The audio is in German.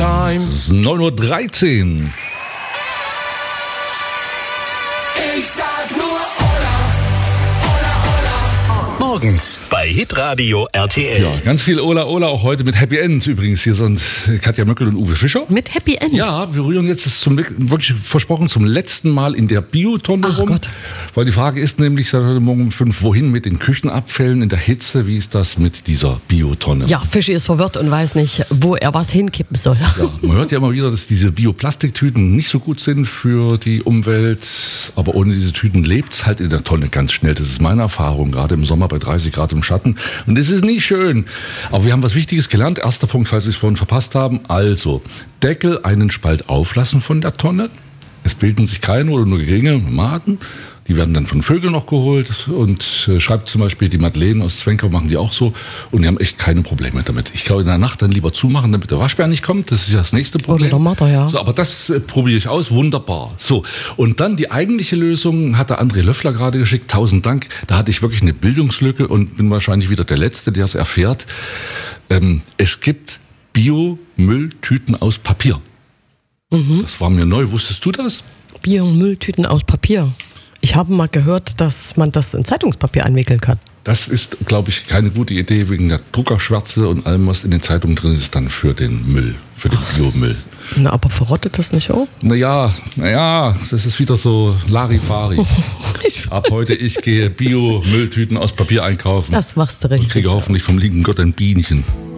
time. Es ist 9:13 Uhr. Ich sag nur Ola, Ola, Ola. Morgens bei Hitradio RTL. Ja, ganz viel Ola Ola, auch heute mit Happy End übrigens. Hier sind Katja Möckel und Uwe Fischer. Mit Happy End? Ja, wir rühren jetzt wirklich versprochen zum letzten Mal in der Biotonne Ach rum. Gott. Weil die Frage ist nämlich seit heute Morgen um 5, wohin mit den Küchenabfällen in der Hitze? Wie ist das mit dieser Biotonne? Ja, Fischi ist verwirrt und weiß nicht, wo er was hinkippen soll. Ja, man hört ja immer wieder, dass diese Bioplastiktüten nicht so gut sind für die Umwelt. Aber ohne diese Tüten lebt es halt in der Tonne ganz schnell. Das ist meine Erfahrung, gerade im Sommer bei 30 Grad im Schatten. Und es ist nicht schön. Aber wir haben was Wichtiges gelernt. Erster Punkt, falls Sie es vorhin verpasst haben. Also, Deckel einen Spalt auflassen von der Tonne. Es bilden sich keine oder nur geringe Maden. Die werden dann von Vögeln noch geholt. Und schreibt zum Beispiel die Madeleine aus Zwenkau, machen die auch so. Und die haben echt keine Probleme damit. Ich glaube, in der Nacht dann lieber zumachen, damit der Waschbär nicht kommt. Das ist ja das nächste Problem. Oder der Marder, ja. So, aber das probiere ich aus. Wunderbar. So, und dann die eigentliche Lösung hat der André Löffler gerade geschickt. 1000 Dank. Da hatte ich wirklich eine Bildungslücke und bin wahrscheinlich wieder der Letzte, der es erfährt. Es gibt Biomülltüten aus Papier. Das war mir neu. Wusstest du das? Biomülltüten aus Papier. Ich habe mal gehört, dass man das in Zeitungspapier einwickeln kann. Das ist, glaube ich, keine gute Idee wegen der Druckerschwärze und allem, was in den Zeitungen drin ist, dann für den Müll, für den Biomüll. Na, aber verrottet das nicht auch? Naja, das ist wieder so Larifari. Ab heute, ich gehe Biomülltüten aus Papier einkaufen. Das machst du Und richtig. kriege hoffentlich vom lieben Gott ein Bienchen.